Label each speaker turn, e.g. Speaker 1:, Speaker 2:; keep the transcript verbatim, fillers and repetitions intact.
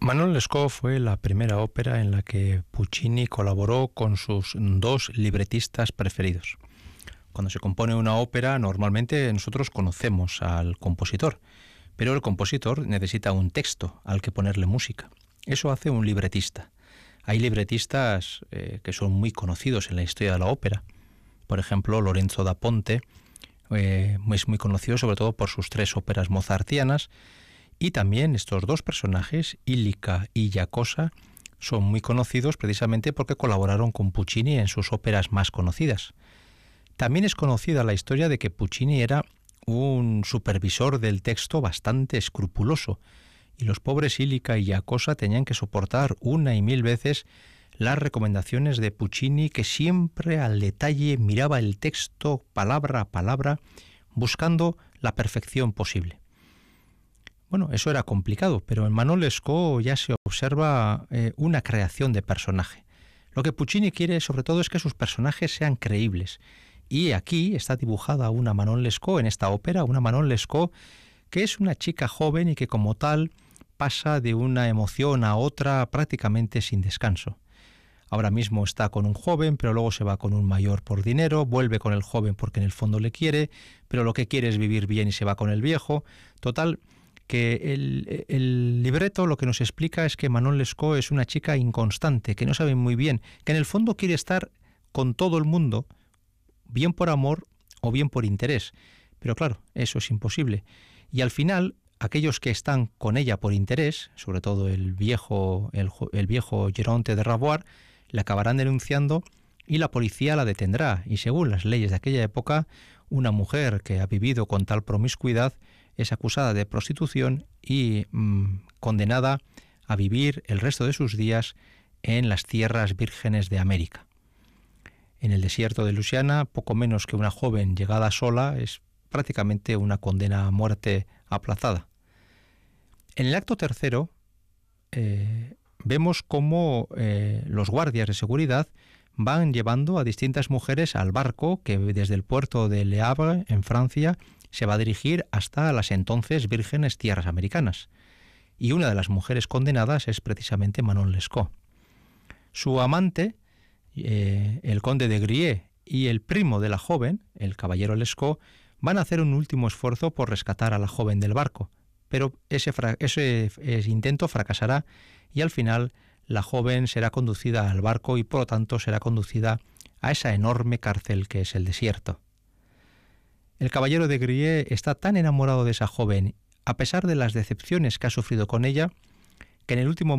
Speaker 1: Manon Lescaut fue la primera ópera en la que Puccini colaboró con sus dos libretistas preferidos. Cuando se compone una ópera, normalmente nosotros conocemos al compositor, pero el compositor necesita un texto al que ponerle música. Eso hace un libretista. Hay libretistas eh, que son muy conocidos en la historia de la ópera. Por ejemplo, Lorenzo da Ponte eh, es muy conocido sobre todo por sus tres óperas mozartianas. Y también estos dos personajes, Illica y Giacosa, son muy conocidos precisamente porque colaboraron con Puccini en sus óperas más conocidas. También es conocida la historia de que Puccini era un supervisor del texto bastante escrupuloso, y los pobres Illica y Giacosa tenían que soportar una y mil veces las recomendaciones de Puccini, que siempre al detalle miraba el texto palabra a palabra, buscando la perfección posible. Bueno, eso era complicado, pero en Manon Lescaut ya se observa eh, una creación de personaje. Lo que Puccini quiere sobre todo es que sus personajes sean creíbles. Y aquí está dibujada una Manon Lescaut en esta ópera, una Manon Lescaut que es una chica joven y que como tal pasa de una emoción a otra prácticamente sin descanso. Ahora mismo está con un joven, pero luego se va con un mayor por dinero, vuelve con el joven porque en el fondo le quiere, pero lo que quiere es vivir bien y se va con el viejo. Total, que el, el libreto lo que nos explica es que Manon Lescaut es una chica inconstante, que no sabe muy bien, que en el fondo quiere estar con todo el mundo, bien por amor o bien por interés. Pero claro, eso es imposible. Y al final, aquellos que están con ella por interés, sobre todo el viejo, el, el viejo Geronte de Ravoir, le acabarán denunciando y la policía la detendrá. Y según las leyes de aquella época, una mujer que ha vivido con tal promiscuidad es acusada de prostitución y mmm, condenada a vivir el resto de sus días en las tierras vírgenes de América. En el desierto de Luisiana, poco menos que una joven llegada sola es prácticamente una condena a muerte aplazada. En el acto tercero eh, vemos cómo eh, los guardias de seguridad van llevando a distintas mujeres al barco que desde el puerto de Le Havre, en Francia, se va a dirigir hasta las entonces vírgenes tierras americanas. Y una de las mujeres condenadas es precisamente Manon Lescaut. Su amante, eh, el conde de Grie, y el primo de la joven, el caballero Lescaut, van a hacer un último esfuerzo por rescatar a la joven del barco, pero ese, fra- ese, ese intento fracasará y al final la joven será conducida al barco y por lo tanto será conducida a esa enorme cárcel que es el desierto. El caballero de Grie está tan enamorado de esa joven, a pesar de las decepciones que ha sufrido con ella, que en el último